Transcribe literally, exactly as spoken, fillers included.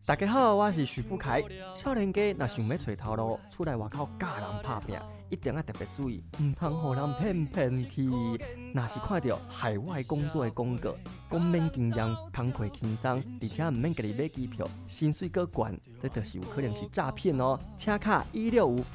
大家好，我是徐富凯。少年家若想要找头路，出来外口教人拍拼，一定要特别注意，唔通互人骗骗去。若是看到海外工作的广告，讲免经验、工课轻松，而且唔免家己买机票，薪水阁悬，这就是有可能是诈骗哦。请卡一六五